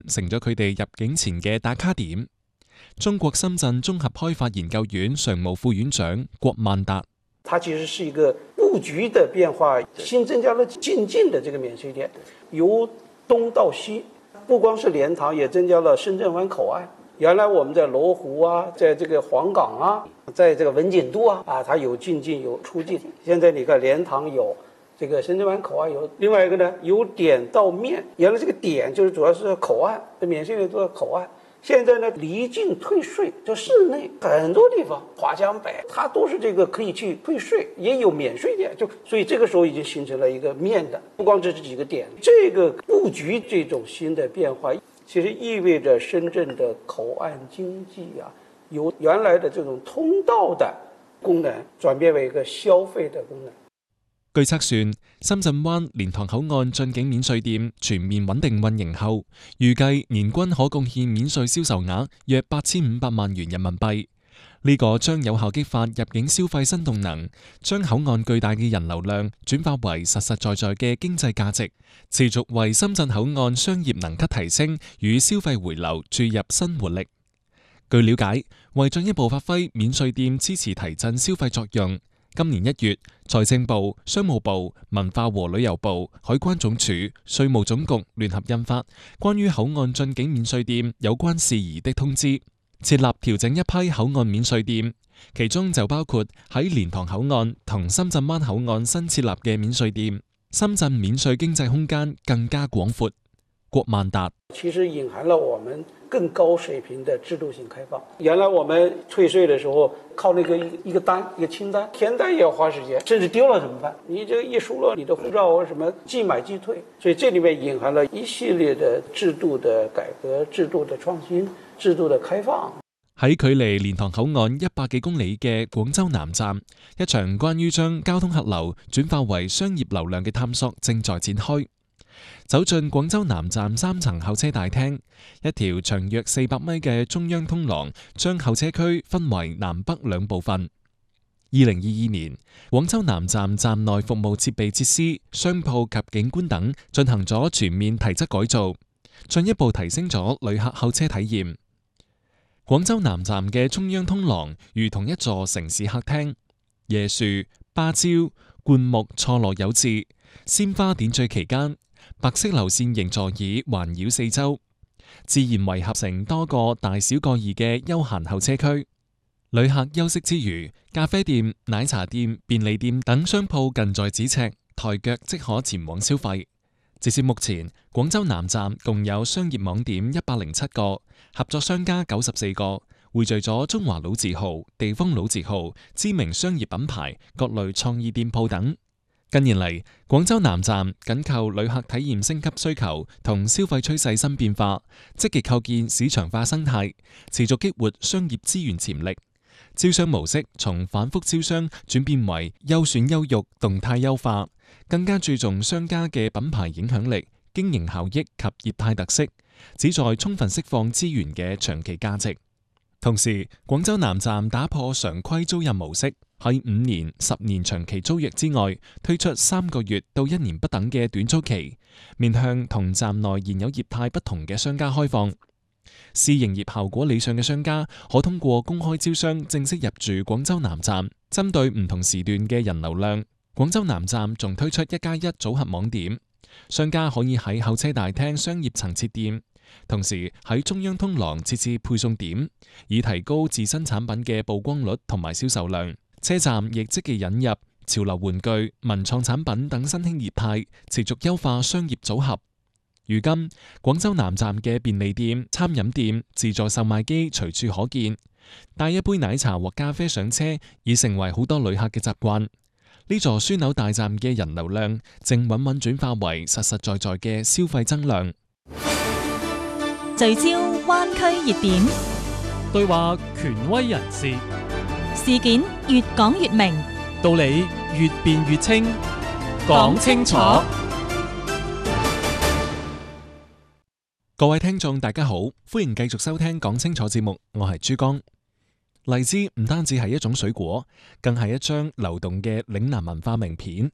成咗佢哋入境前嘅打卡點。中國深圳綜合開發研究院常務副院長郭萬達： 它其實是一個佈局的變化，新增加了進境的這個免稅店，由東到西，不光是蓮塘，也增加了深圳灣口岸。原來我們在羅湖啊，在這個黃港啊，在這個文錦渡啊，它有進境有出境。現在你看蓮塘有，這個深圳灣口岸有，另外一個呢，由點到面。原來這個點就是主要是口岸，免稅店都在口岸。現在呢，離境退稅，就市內很多地方，華強北，它都是這個可以去退稅，也有免稅店，所以這個時候已經形成了一個面的，不光這幾個點，這個佈局這種新的變化，其實意味着深圳的口岸經濟啊，由原來的這種通道的功能轉變為一個消費的功能。 據測算，深圳灣蓮塘口岸進境免稅店全面穩定運營後，預計年均可貢獻免稅銷售額約8500萬元人民幣。呢個將有效激發入境消費新動能，將口岸巨大嘅人流量轉化為實實在在嘅經濟價值，持續為深圳口岸商業能級提升與消費回流注入新活力。據了解，為進一步發揮免稅店支持提振消費作用，今年1月，財政部、商務部、文化和旅遊部、海關總署、稅務總局聯合印發關於口岸進境免稅店有關事宜的通知，設立調整一批口岸免稅店，其中就包括喺蓮塘口岸同深圳灣口岸新設立嘅免稅店，深圳免稅經濟空間更加廣闊。郭萬達： 其實隱含了我們更高水平的制度性開放。原來我們退稅的時候靠那個一個單一個清單，填單也要花時間，甚至丟了怎麼辦？你這個一輸了，你的護照或什麼即買即退，所以這裡面隱含了一系列的制度的改革、制度的創新、制度的開放。 喺距離蓮塘口岸100幾公里嘅廣州南站，一場關於將交通客流轉化為商業流量嘅探索正在展開。走進廣州南站3層候車大廳，一條長約400米嘅中央通廊將候車區分為南北兩部分。2022年，廣州南站站內服務設備設施、商鋪及景觀等進行咗全面提質改造，進一步提升咗旅客候車體驗。廣州南站嘅中央通廊如同一座城市客廳，椰樹、芭蕉、灌木錯落有致，鮮花點綴其間。白色流線型座椅環繞四周，自然圍合成多個大小各異嘅休閒候車區。旅客休息之餘，咖啡店、奶茶店、便利店等商鋪近在咫尺，抬腳即可前往消費。截至目前，廣州南站共有商業網點107個，合作商家94個，匯聚咗中華老字號、地方老字號、知名商業品牌、各類創意店鋪等。近年嚟，廣州南站緊扣旅客體驗升級需求同消費趨勢新變化，積極構建市場化生態，持續激活商業資源潛力。招商模式從反覆招商轉變為優選優育、動態優化，更加注重商家嘅品牌影響力、經營效益及業態特色，旨在充分釋放資源嘅長期價值。同時，廣州南站打破常規租賃模式，喺5年、10年長期租約之外，推出3個月到1年不等嘅短租期，面向同站內現有業態不同嘅商家開放。試營業效果理想嘅商家，可通過公開招商正式入駐廣州南站。針對唔同時段嘅人流量，廣州南站仲推出1+1組合網點，商家可以喺候車大廳商業層設店，同時喺中央通廊設置配送點，以提高自身產品嘅曝光率同埋銷售量。車站亦積極引入潮流玩具、文創產品等新興業態，持續優化商業組合。如今，廣州南站嘅便利店、餐飲店、自助售賣機隨處可見，帶一杯奶茶或咖啡上車已成為好多旅客嘅習慣。呢座樞紐大站嘅人流量正穩穩轉化為實實在在嘅消費增量。 聚焦灣區熱點， 對話權威人士， 事件越講越明， 道理越辯越清，講清楚。 各位聽眾大家好，歡迎繼續收聽講清楚節目，我係珠江。荔枝唔單止係一種水果，更係一張流動嘅嶺南文化名片。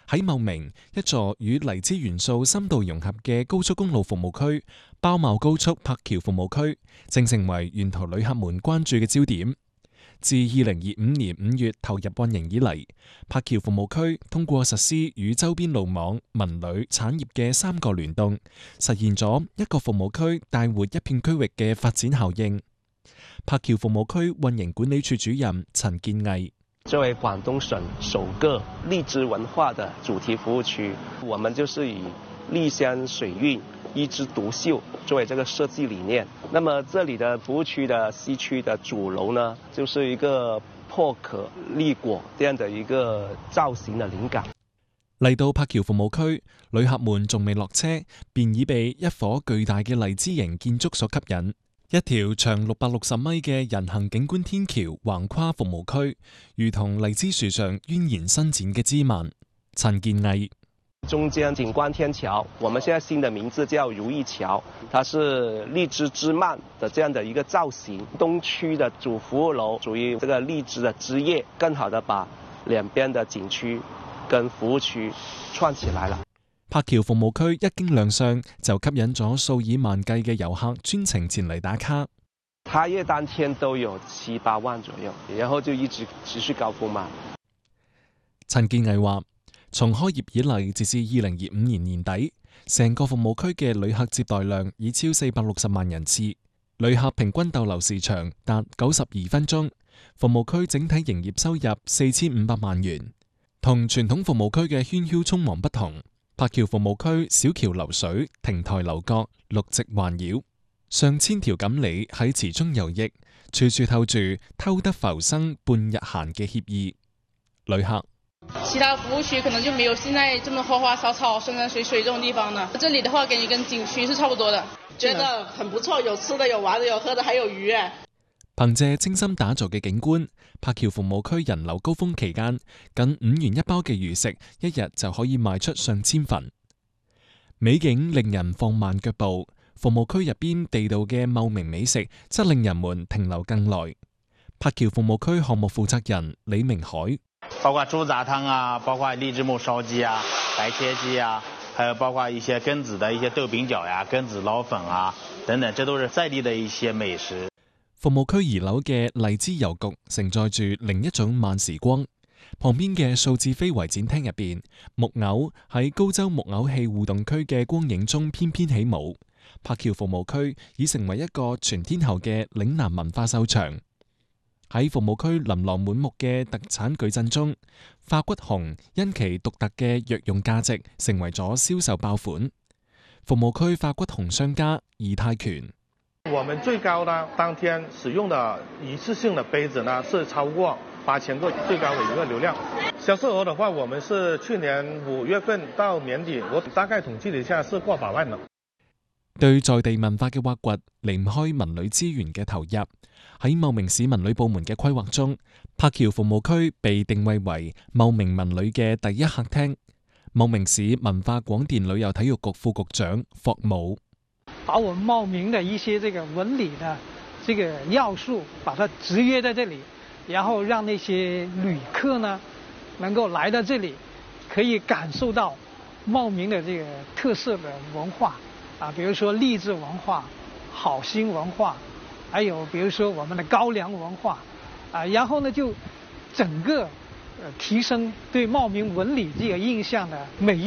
喺茂名，一座與荔枝元素深度融合嘅高速公路服務區——包茂高速柏橋服務區，正成為沿途旅客們關注嘅焦點。自2025年5月投入運營以嚟，柏橋服務區通過實施與周邊路網、文旅、產業嘅3個聯動，實現咗一個服務區帶活一片區域嘅發展效應。柏橋服務區運營管理處主任陳建毅： 作為廣東省首個荔枝文化的主題服務區，我們就是以荔香水韻、一枝獨秀作為這個設計理念。那麼這裡的服務區的西區的主樓呢，就是一個破殼荔果這樣的一個造型的靈感。 嚟到柏橋服務區，旅客們仲未落車，便已被一顆巨大嘅荔枝形建築所吸引。一條長660米嘅人行景觀天橋橫跨服務區，如同荔枝樹上蜿蜒伸展嘅枝蔓。陳建毅： 中間景觀天橋，我們現在新的名字叫如意橋，它是荔枝枝蔓的這樣的一個造型。東區的主服務樓屬於這個荔枝的枝葉，更好的把兩邊的景區跟服務區串起來了。 柏橋服務區一經亮相，就吸引咗數以萬計嘅遊客專程前嚟打卡。 開業當天都有7、8萬左右，然後就一直持續高峰嘛。 陳建毅話：從開業以嚟，截至2025年年底，成個服務區嘅旅客接待量已超460萬人次，旅客平均逗留時長達92分鐘，服務區整體營業收入4500萬元。同傳統服務區嘅喧囂匆忙不同，柏橋服務區小橋流水、亭台樓閣、綠植環繞，上千條錦鯉喺池中游弋，處處透住偷得浮生半日閒嘅愜意。旅客： 其他服務區可能就沒有現在這麼花花草草、山山水水這種地方呢。這裡的話，感覺跟景區是差不多的，覺得很不錯，有吃的、有玩的、有喝的，還有魚。 憑借精心打造嘅景觀，柏橋服務區人流高峰期間，近5元一包嘅魚食，一日就可以賣出上千份。美景令人放慢腳步，服務區入邊地道嘅茂名美食，則令人們停留更耐。柏橋服務區項目負責人李明海： 包括豬雜湯啊，包括荔枝木燒雞啊、白切雞啊，還有包括一些庚子的一些豆餅餃呀、庚子撈粉啊等等，這都是在地的一些美食。 服務區2樓嘅荔枝郵局承載住另一種慢時光。旁邊嘅數字非遺展廳入邊，木偶喺高州木偶戲互動區嘅光影中翩翩起舞。柏橋服務區已成為一個全天候嘅嶺南文化秀場。喺服務區琳琅滿目嘅特產矩陣中，化骨紅因其獨特嘅藥用價值，成為咗銷售爆款。服務區化骨紅商家義泰拳： 我們最高呢，當天使用的一次性的杯子呢，是超過8000個最高的一個流量。銷售額的話，我們是去年5月份到年底，我大概統計了一下，是過百萬了。 對在地文化嘅挖掘，離唔開文旅資源嘅投入。喺茂名市文旅部門嘅規劃中，柏橋服務區被定位為茂名文旅嘅第一客廳。茂名市文化廣電旅遊體育局副局長霍武： 把我們茂名的一些這個文旅的這個要素，把它集約在這裡，然後讓那些旅客呢，能夠來到這裡，可以感受到茂名的這個特色的文化啊，比如說荔枝文化、好心文化，還有比如說我們的高粱文化啊，然後呢就整個提升對茂名文旅這個印象的美。